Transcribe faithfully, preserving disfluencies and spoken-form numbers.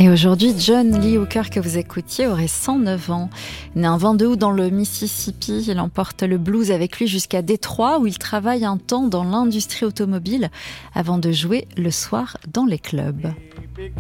Et aujourd'hui, John Lee Hooker, que vous écoutiez, aurait cent neuf ans. Né un vingt-deux août dans le Mississippi, il emporte le blues avec lui jusqu'à Détroit, où il travaille un temps dans l'industrie automobile avant de jouer le soir dans les clubs.